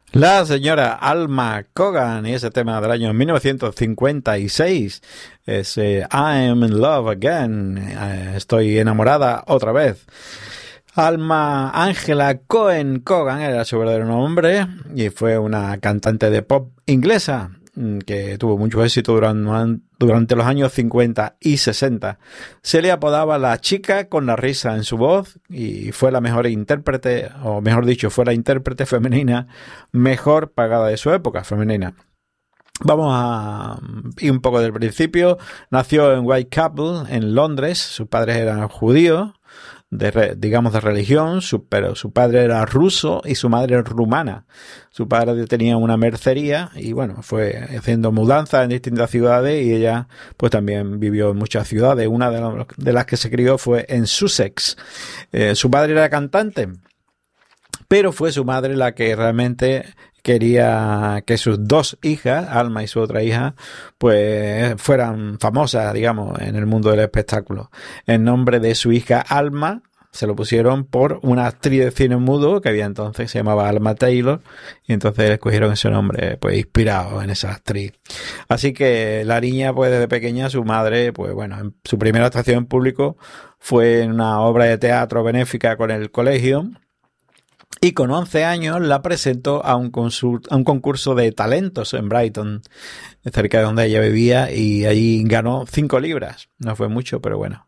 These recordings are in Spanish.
La señora Alma Cogan y ese tema del año 1956 es I'm in love again, estoy enamorada otra vez. Alma Angela Cohen Cogan era su verdadero nombre y fue una cantante de pop inglesa que tuvo mucho éxito durante los años 50 y 60. Se le apodaba la chica con la risa en su voz y fue la mejor intérprete, o mejor dicho, fue la intérprete femenina mejor pagada de su época femenina. Vamos a ir un poco del principio. Nació en Whitechapel, en Londres. Sus padres eran judíos, de religión, pero su padre era ruso y su madre rumana. Su padre tenía una mercería y bueno, fue haciendo mudanzas en distintas ciudades y ella pues también vivió en muchas ciudades. Una de las que se crió fue en Sussex. Su padre era cantante, pero fue su madre la que realmente quería que sus dos hijas, Alma y su otra hija, pues fueran famosas, digamos, en el mundo del espectáculo. El nombre de su hija Alma se lo pusieron por una actriz de cine mudo que había entonces, se llamaba Alma Taylor, y entonces escogieron ese nombre, pues inspirado en esa actriz. Así que la niña, pues desde pequeña, su madre, pues bueno, en su primera actuación en público fue en una obra de teatro benéfica con el colegio. Y con 11 años la presentó a un concurso de talentos en Brighton, cerca de donde ella vivía, y allí ganó 5 libras. No fue mucho, pero bueno.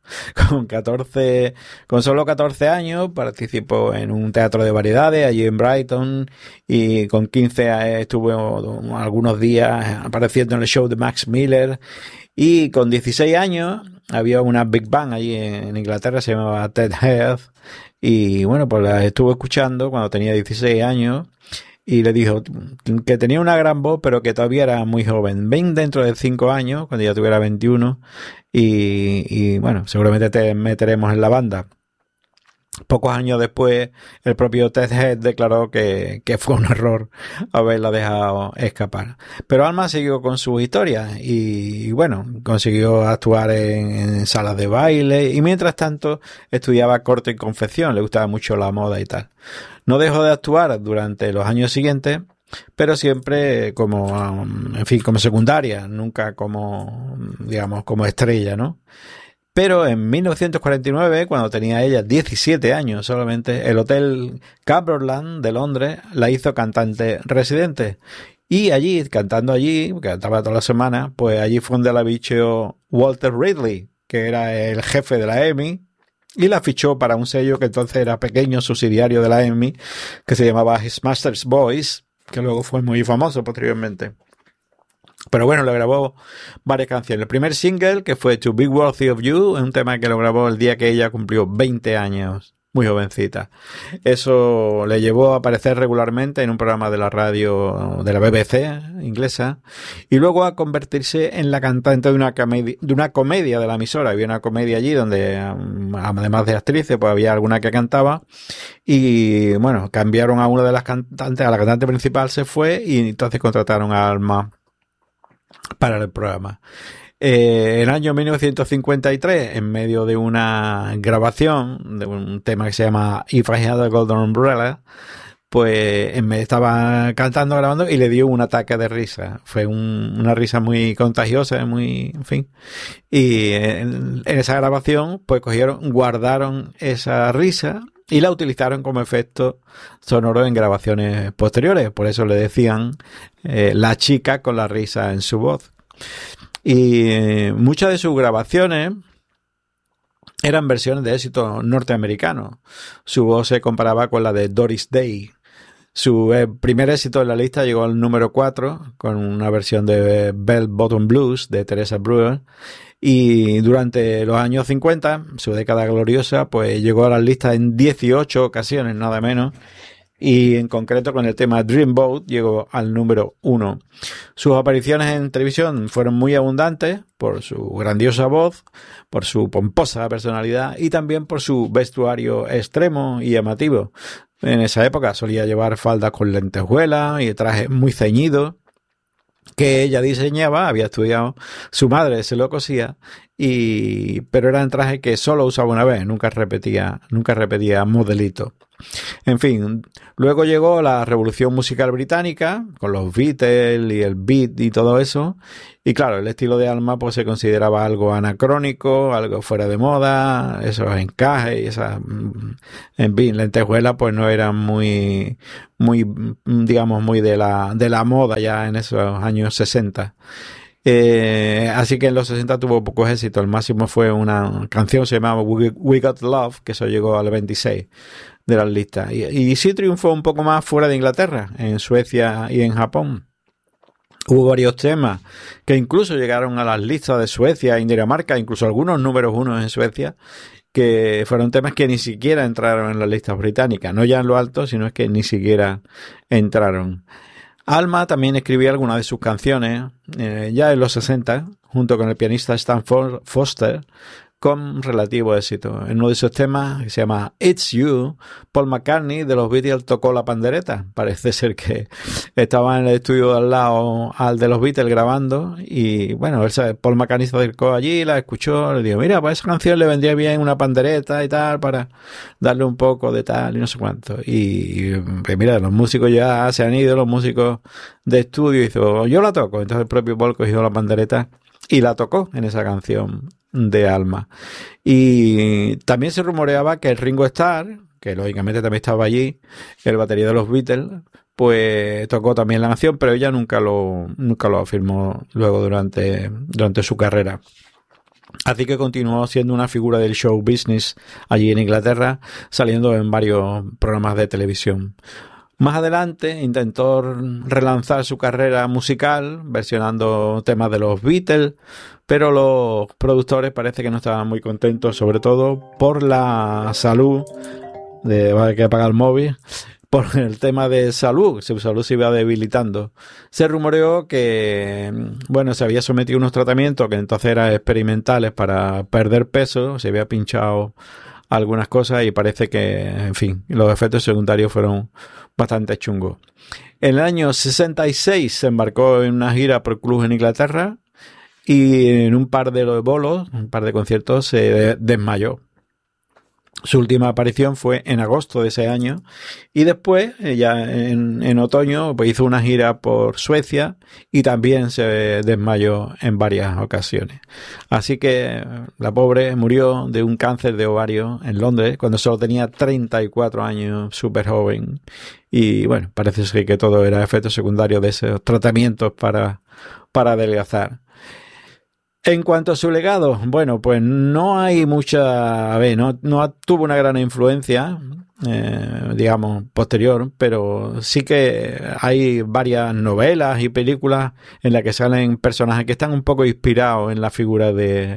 Con solo 14 años participó en un teatro de variedades allí en Brighton, y con 15 estuvo algunos días apareciendo en el show de Max Miller. Y con 16 años había una Big Band allí en Inglaterra, se llamaba Ted Heath. Y bueno, pues la estuvo escuchando cuando tenía 16 años y le dijo que tenía una gran voz, pero que todavía era muy joven. Ven dentro de 5 años, cuando ya tuviera 21, y bueno, seguramente te meteremos en la banda. Pocos años después, el propio Ted Heath declaró que fue un error haberla dejado escapar. Pero Alma siguió con su historia y bueno, consiguió actuar en salas de baile y mientras tanto estudiaba corte y confección, le gustaba mucho la moda y tal. No dejó de actuar durante los años siguientes, pero siempre como secundaria, nunca como, digamos, como estrella, ¿no? Pero en 1949, cuando tenía ella 17 años solamente, el Hotel Cumberland de Londres la hizo cantante residente. Y allí, cantando allí, cantaba toda la semana, pues allí fue donde la bicheó Walter Ridley, que era el jefe de la EMI, y la fichó para un sello que entonces era pequeño, subsidiario de la EMI, que se llamaba His Master's Voice, que luego fue muy famoso posteriormente. Pero bueno, le grabó varias canciones. El primer single, que fue To Be Worthy of You, es un tema que lo grabó el día que ella cumplió 20 años, muy jovencita. Eso le llevó a aparecer regularmente en un programa de la radio de la BBC inglesa y luego a convertirse en la cantante de una comedia de la emisora. Había una comedia allí donde, además de actrices, pues había alguna que cantaba y bueno, cambiaron a una de las cantantes, a la cantante principal se fue y entonces contrataron a Alma para el programa. En el año 1953, en medio de una grabación de un tema que se llama If I Had a Golden Umbrella, pues estaba cantando, grabando y le dio un ataque de risa. Fue una risa muy contagiosa, muy, en fin. Y en esa grabación, pues guardaron esa risa y la utilizaron como efecto sonoro en grabaciones posteriores. Por eso le decían la chica con la risa en su voz. Y muchas de sus grabaciones eran versiones de éxito norteamericano. Su voz se comparaba con la de Doris Day. Su primer éxito en la lista llegó al número 4 con una versión de Bell Bottom Blues de Teresa Brewer. Y durante los años 50, su década gloriosa, pues llegó a las listas en 18 ocasiones, nada menos. Y en concreto con el tema Dreamboat llegó al número 1. Sus apariciones en televisión fueron muy abundantes por su grandiosa voz, por su pomposa personalidad y también por su vestuario extremo y llamativo. En esa época solía llevar faldas con lentejuelas y trajes muy ceñidos que ella diseñaba, había estudiado, su madre se lo cosía, pero eran trajes que solo usaba una vez, nunca repetía modelito. En fin, luego llegó la revolución musical británica, con los Beatles y el beat y todo eso. Y claro, el estilo de Alma pues se consideraba algo anacrónico, algo fuera de moda, esos encajes y esas, en fin, lentejuelas pues no eran muy, digamos, muy de la moda ya en esos años 60. Así que en los 60 tuvo pocos éxitos. El máximo fue una canción, se llamaba We Got Love, que eso llegó al 26 de las listas. Y sí triunfó un poco más fuera de Inglaterra, en Suecia y en Japón. Hubo varios temas que incluso llegaron a las listas de Suecia y Dinamarca, incluso algunos números uno en Suecia, que fueron temas que ni siquiera entraron en las listas británicas, no ya en lo alto, sino es que ni siquiera entraron. Alma también escribía algunas de sus canciones ya en los 60, junto con el pianista Stan Foster, con relativo éxito. En uno de esos temas, que se llama It's You, Paul McCartney de los Beatles tocó la pandereta. Parece ser que estaba en el estudio de al lado al de los Beatles grabando y bueno, Paul McCartney se acercó allí, la escuchó, le dijo, mira, para esa canción le vendría bien una pandereta y tal, para darle un poco de tal y no sé cuánto. Y mira, los músicos ya se han ido, los músicos de estudio, y hizo, yo la toco. Entonces el propio Paul cogió la pandereta y la tocó en esa canción de Alma. Y también se rumoreaba que el Ringo Starr, que lógicamente también estaba allí, el batería de los Beatles, pues tocó también la canción, pero ella nunca lo afirmó luego durante su carrera. Así que continuó siendo una figura del show business allí en Inglaterra, saliendo en varios programas de televisión. Más adelante intentó relanzar su carrera musical versionando temas de los Beatles, pero los productores parece que no estaban muy contentos, sobre todo por la salud, hay que apagar el móvil, por el tema de salud, su salud se iba debilitando. Se rumoreó que, bueno, se había sometido a unos tratamientos que entonces eran experimentales para perder peso, se había pinchado algunas cosas y parece que, en fin, los efectos secundarios fueron bastante chungos. En el año 66 se embarcó en una gira por clubes en Inglaterra y en un par de bolos, un par de conciertos, se desmayó. Su última aparición fue en agosto de ese año y después, ya en otoño, pues hizo una gira por Suecia y también se desmayó en varias ocasiones. Así que la pobre murió de un cáncer de ovario en Londres cuando solo tenía 34 años, súper joven. Y bueno, parece ser que todo era efecto secundario de esos tratamientos para adelgazar. En cuanto a su legado, bueno, pues no hay mucha, a ver, no tuvo una gran influencia, digamos, posterior, pero sí que hay varias novelas y películas en las que salen personajes que están un poco inspirados en la figura de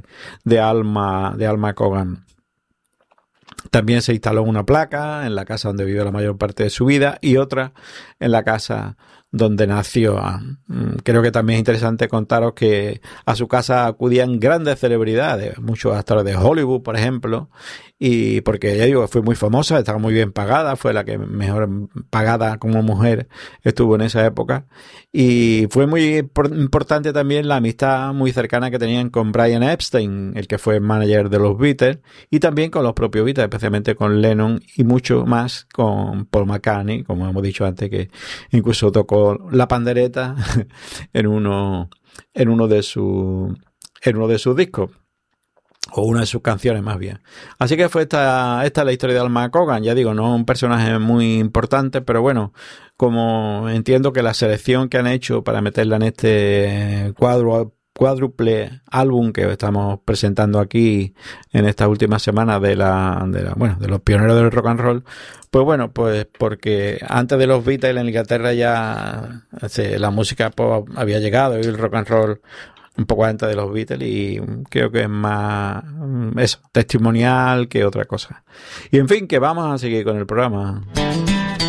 Alma Cogan. También se instaló una placa en la casa donde vivió la mayor parte de su vida y otra en la casa donde nació. Creo que también es interesante contaros que a su casa acudían grandes celebridades, muchos actores de Hollywood, por ejemplo, y porque ya digo, fue muy famosa, estaba muy bien pagada, fue la que mejor pagada como mujer estuvo en esa época, y fue muy importante también la amistad muy cercana que tenían con Brian Epstein, el que fue manager de los Beatles, y también con los propios Beatles, especialmente con Lennon, y mucho más con Paul McCartney, como hemos dicho antes, que incluso tocó la pandereta en uno de sus discos, o una de sus canciones más bien. Así que fue esta la historia de Alma Cogan. Ya digo, no un personaje muy importante, pero bueno, como entiendo que la selección que han hecho para meterla en este cuádruple álbum que estamos presentando aquí en estas últimas semanas de los pioneros del rock and roll, pues bueno, pues porque antes de los Beatles en Inglaterra ya la música pop había llegado y el rock and roll un poco antes de los Beatles, y creo que es más testimonial que otra cosa. Y en fin, que vamos a seguir con el programa.